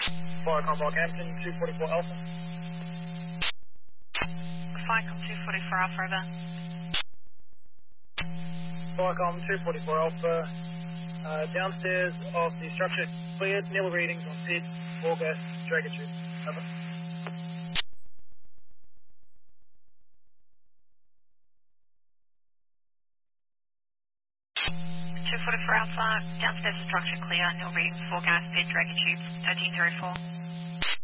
Viacom Rockhampton, 244 Alpha. Viacom 244 Alpha, over. Viacom 244 Alpha, downstairs of the structure, cleared, nil readings on PID, August, Dragon Tube. Over. 244 Alpha, downstairs structure clear, nil readings, 4 gas, bid, Dragon Tube, 1334.